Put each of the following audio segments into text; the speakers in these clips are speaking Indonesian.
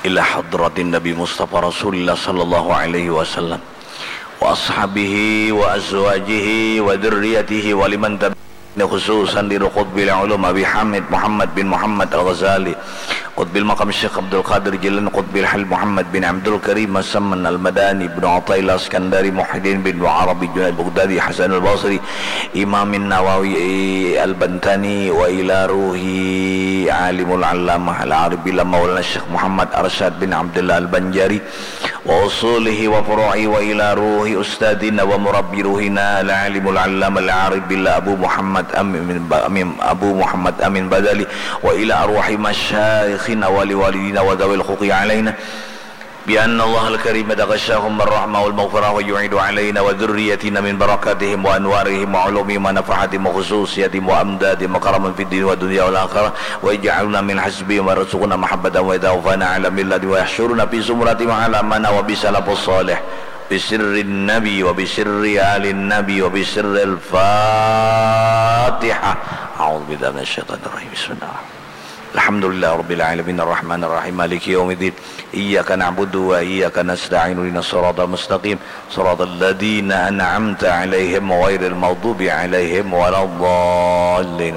ila hadratin Nabi Mustafa Rasulullah sallallahu alaihi wasallam wa ashabihi wa azwajihi wa dzurriyyatihi wa liman tabi'ahum khususan di Qutbil Ulum Abi Hamid Muhammad bin Muhammad Al-Ghazali, Qutbil Maqam Syekh Abdul Qadir Jilan, Qutbil Hal Muhammad bin Abdul Karim As-Samman Al-Madani, Ibnu Athaillah Iskandari, Muhyiddin bin Arabi, Junaid Baghdadi, Hasan Al-Basri, Imam Nawawi Al-Bantani, wa ila ruhi alimul allamah al-arifillah Maulana Syekh Muhammad Arsyad bin Abdullah Al-Banjari wa usulihi wa furu'i, wa ila ruhi ustadina wa murabbi ruhina al-alimul allamah al-arifillah Abu Muhammad Amin Badali, wa ila arwahi masyayikhina wa liwalidina wa dhawil huquqi alaina bi anna Allah al-karim taghashahum bir-rahmah wal-maghfirah wa yu'idu alaina wa dhurriyyatina min barakatihim wa anwarihim wa ulumihim wa nafahatihim wa khususiyatihim wa amdadihim wa karaman fid din wa dunya wal akhirah wa ij'alna min hasbihim wa rzuqna mahabbatan wa idawfana ala millati wa yahshuruna fi zumrati ma'ala mana wa bisalafus salih bisirrin nabi wa bisirri alin nabi wa bisirril fatihah. A'udzu billahi minasyaitonir rajim. Bismillahirrahmanirrahim. Alhamdulillah rabbil alamin arrahmanir rahim maliki yaumiddin iyyaka na'budu wa iyyaka nasta'in ihdinas siratal mustaqim siratal ladzina an'amta 'alaihim ghairil maghdubi 'alaihim waladdallin.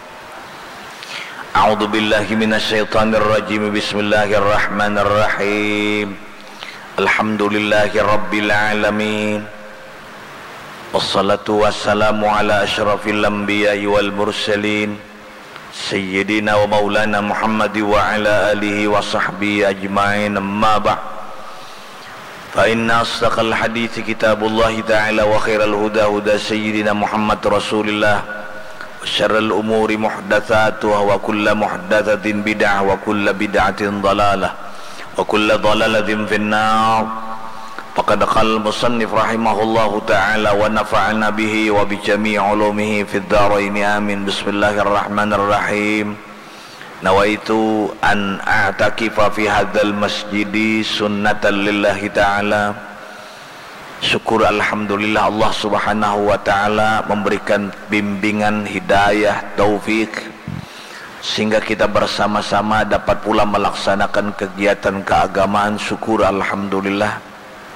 A'udzu billahi minasyaitonir rajim. Bismillahirrahmanirrahim. Alhamdulillahi rabbil alamin wassalatu wassalamu ala asyrafil anbiya'i wal mursalin Sayyidina wa maulana Muhammad wa ala alihi wa sahbihi ajma'in, amma ba'd. Fa inna asdaqal hadithi kitabullahi ta'ala wa khairal huda huda Sayyidina Muhammad Rasulillah wa syarral umuri muhdatsatuha wa kullu muhdatsatin bid'ah wa kullu bid'atin dhalalah wa kullu dhalalatin finnar. Faqad qala al-musannif rahimahullahu ta'ala wa nafa'ana bihi wa bi jami' ulumihi fid dharain amin. Bismillahirrahmanirrahim. Nawaitu an a'takifa fi hadzal masjidi sunnatan lillahi ta'ala. Syukur alhamdulillah Allah subhanahu wa ta'ala memberikan bimbingan, hidayah, taufik sehingga kita bersama-sama dapat pula melaksanakan kegiatan keagamaan. Syukur alhamdulillah.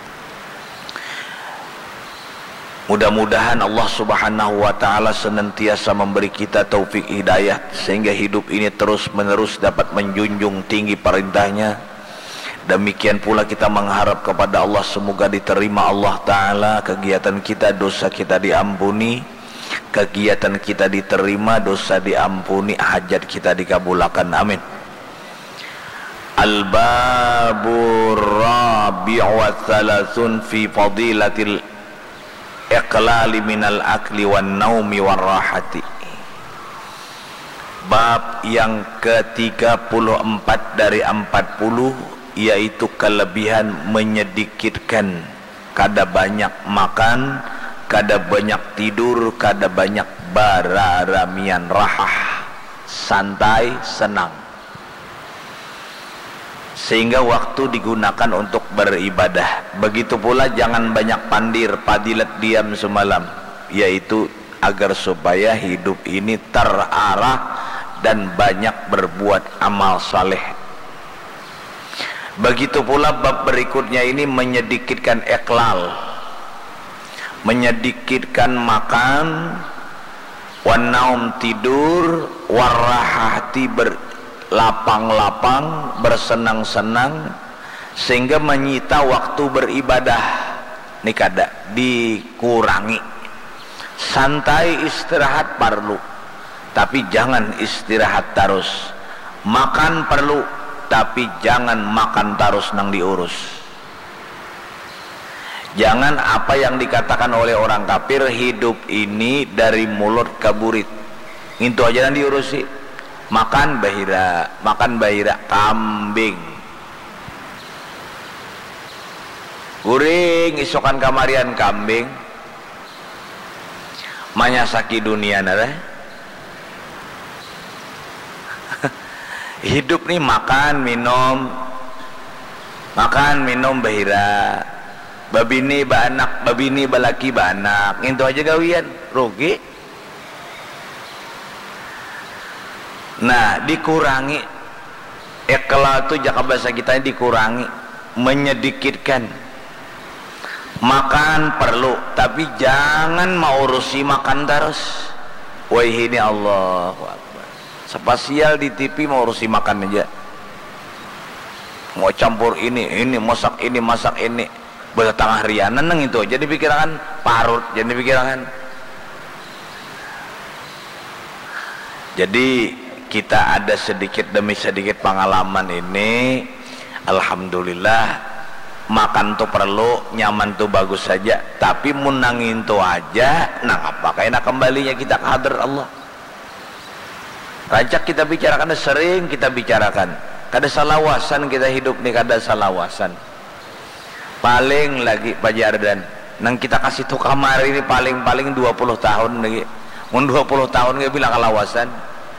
Mudah-mudahan Allah subhanahu wa ta'ala senantiasa memberi kita taufik hidayah sehingga hidup ini terus menerus dapat menjunjung tinggi perintahnya. Demikian pula kita mengharap kepada Allah semoga diterima Allah ta'ala kegiatan kita, dosa kita diampuni, kegiatan kita diterima, dosa diampuni, hajat kita dikabulkan, amin. Al-babur rabi'u wa thalathun fi fadilatil iqlali minal akli wan naumi war rahati. Bab yang ke-34 dari 40, yaitu kelebihan menyedikitkan, kada banyak makan, kada banyak tidur, kada banyak bararamian, rahah, santai, senang, sehingga waktu digunakan untuk beribadah. Begitu pula jangan banyak pandir, padilat diam semalam, yaitu agar supaya hidup ini terarah dan banyak berbuat amal saleh. Begitu pula bab berikutnya ini menyedikitkan iqlal, menyedikitkan makan, wanaum tidur, warahati lapang-lapang, bersenang-senang, sehingga menyita waktu beribadah. Ini kada dikurangi. Santai istirahat perlu, tapi jangan istirahat terus. Makan perlu, tapi jangan makan terus nang diurus. Jangan apa yang dikatakan oleh orang kafir, hidup ini dari mulut ke burit, itu aja yang diurusi. Makan bahira kambing guring, isokan kamarian kambing manyasaki dunia nara. Hidup nih makan minum bahira, babini baanak, babini balaki baanak, itu aja gawian, rugi. Nah, dikurangi Ikhla itu jaka bahasa kita dikurangi, menyedikitkan. Makan perlu, tapi jangan mau urusi makan terus. Wah ini Allahu Akbar. Spasial di TV mau urusi makan aja. Mau campur ini masak ini. Bertengah rianan neng itu. Jadi pikiran parut, jadi pikiran. Jadi kita ada sedikit demi sedikit pengalaman ini. Alhamdulillah, makan tuh perlu, nyaman tuh bagus saja, tapi menangin tuh aja. Nah apakah enak kembalinya kita ke hadrat Allah. Rancak kita bicarakan, sering kita bicarakan, kada salawasan kita hidup nih, kada salawasan. Paling lagi Pak Jardan nang kita kasih tuh kamar ini paling 20 tahun lagi. Mun 20 tahun nggak bilang kalawasan.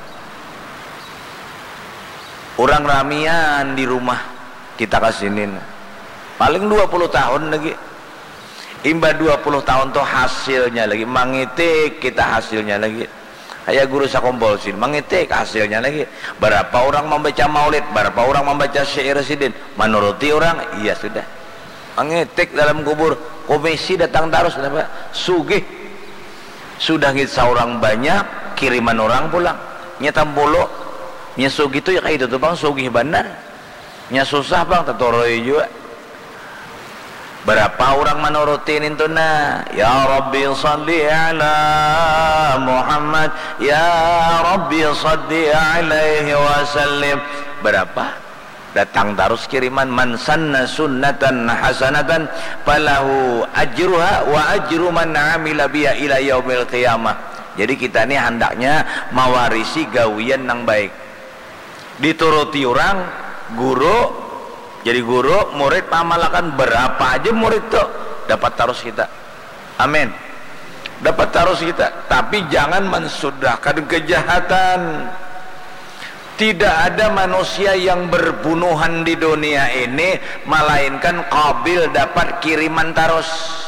Orang ramian di rumah kita kasinin paling 20 tahun lagi. Imba 20 tahun tuh hasilnya lagi, mangitik kita hasilnya lagi. Kayak guru sakombolsin, mangitik hasilnya lagi. Berapa orang membaca maulid, berapa orang membaca syair residin, menuruti orang, iya sudah. Mangitik dalam kubur, komisi datang terus, sugih. Sudah kita orang banyak, kiriman orang pulang. Nyetam bolo. Nya sugih itu ya kayak itu tuh bang, sugih benar. Nya susah bang, tetoroi juga. Berapa orang menurutin itu nah, ya Rabbi salli ala Muhammad, ya Rabbi salli alaihi wasallim. Berapa? Datang terus kiriman, man sanna sunnatan hasanatan falahu ajruha wa ajru man amila biha ila yaumil qiyamah. Jadi kita ini hendaknya mewarisi gawian yang baik. Dituruti orang, guru, jadi guru, murid pamalakan berapa aja murid tuh dapat terus kita. Amin. Dapat terus kita, tapi jangan mensudahkan kejahatan. Tidak ada manusia yang berbunuhan di dunia ini melainkan Qabil dapat kiriman terus.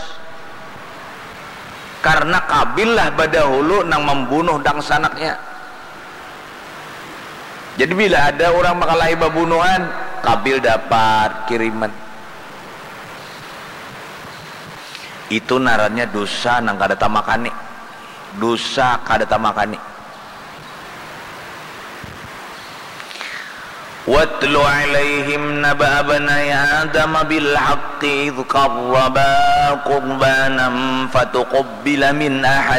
Karena Qabil lah badahulu nang membunuh dangsanaknya. Jadi bila ada orang makalahi babunuhan, Qabil dapat kiriman. Itu narannya dosa nang kada tamakani. Dosa kada tamakani. Watlu alaihim naba bani Adam bil haqqi idh qarraba qurbanan fatuqabbila min ahad